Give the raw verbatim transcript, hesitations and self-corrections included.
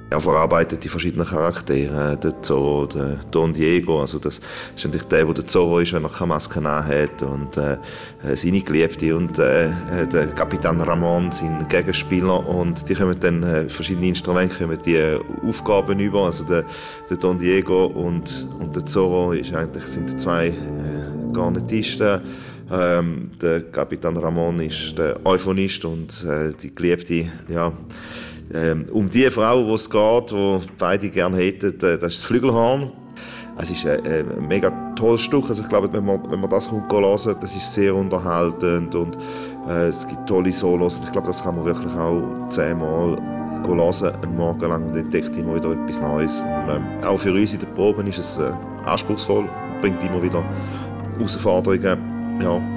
Er verarbeitet die verschiedenen Charaktere, der Zorro, der Don Diego, also das ist natürlich der, der der Zorro ist, wenn er keine Maske hat, und äh, seine Geliebte und äh, der Kapitän Ramon, sein Gegenspieler, und die kommen dann äh, verschiedene Instrumente, kommen die äh, Aufgaben über, also der, der Don Diego und, und der Zorro ist eigentlich, sind zwei äh, Garnetisten. Ähm, der Kapitän Ramon ist der Euphonist und äh, die Geliebte, ja, Ähm, um die Frau, die es geht, die beide gerne hätten, äh, das ist das Flügelhorn. Es ist ein, ein mega tolles Stück. Also ich glaube, wenn man, wenn man das hören kann, das ist sehr unterhaltend und äh, es gibt tolle Solos. Ich glaube, das kann man wirklich auch zehnmal hören, einen Morgen lang, und entdeckt immer wieder etwas Neues. Und, ähm, auch für uns in den Proben ist es äh, anspruchsvoll, bringt immer wieder Herausforderungen. Ja.